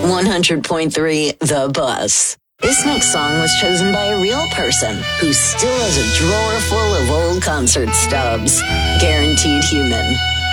100.3 The Buzz. This next song was chosen by a real person who still has a drawer full of old concert stubs. Guaranteed Human.